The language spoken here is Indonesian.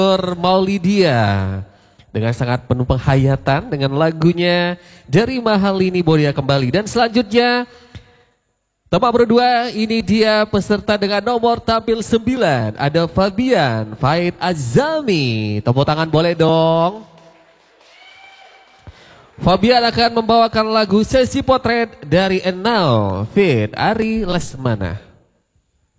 Maulidia dengan sangat penuh penghayatan dengan lagunya Dari Mahal Ini Boria kembali. Dan selanjutnya tempat berdua, ini dia peserta dengan nomor tampil 9, ada Fabian Faid Azami. Tepuk tangan boleh dong. Fabian akan membawakan lagu Sesi Potret dari Enal Fit Ari Lesmana.